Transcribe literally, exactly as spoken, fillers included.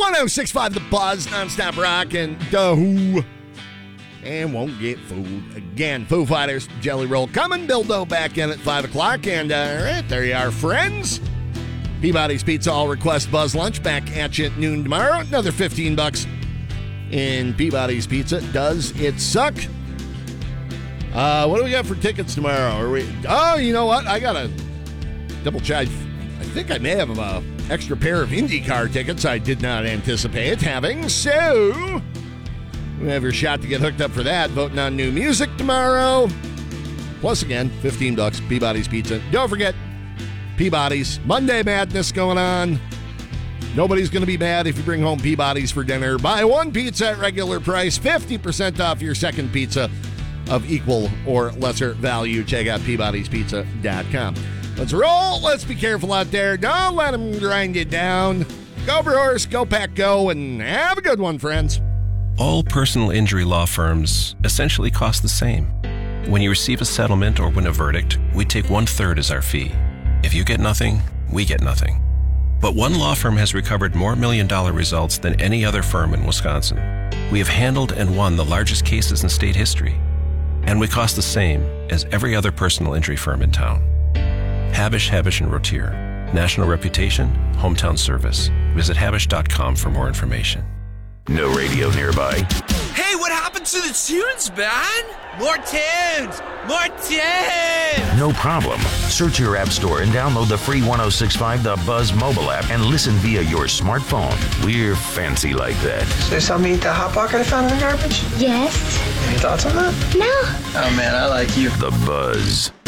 one oh six point five The Buzz, nonstop rock and the Who. And won't get fooled again. Foo Fighters, Jelly Roll coming. Bildo back in at five o'clock. And uh, right, there you are, friends. Peabody's Pizza All Request Buzz Lunch back at you at noon tomorrow. Another fifteen bucks in Peabody's Pizza. Does it suck? Uh, what do we got for tickets tomorrow? Are we? Oh, you know what? I got to double check. I think I may have an extra pair of IndyCar tickets I did not anticipate having. So we have your shot to get hooked up for that. Voting on new music tomorrow. Plus, again, fifteen bucks, Peabody's Pizza. Don't forget, Peabody's Monday Madness going on. Nobody's going to be mad if you bring home Peabody's for dinner. Buy one pizza at regular price, fifty percent off your second pizza of equal or lesser value. Check out Peabody's Pizza dot com. Let's roll. Let's be careful out there. Don't let them grind you down. Go Brewers, go Pack, go, and have a good one, friends. All personal injury law firms essentially cost the same. When you receive a settlement or win a verdict, we take one-third as our fee. If you get nothing, we get nothing. But one law firm has recovered more million-dollar results than any other firm in Wisconsin. We have handled and won the largest cases in state history. And we cost the same as every other personal injury firm in town. Habish, Habish and Rotier. National reputation, hometown service. Visit habish dot com for more information. No radio nearby. Hey, what happened to the tunes, man? More tunes! More tunes! No problem. Search your app store and download the free one oh six point five The Buzz mobile app and listen via your smartphone. We're fancy like that. Is there something to eat the Hot Pocket I found in the garbage? Yes. Any thoughts on that? No. Oh, man, I like you. The Buzz.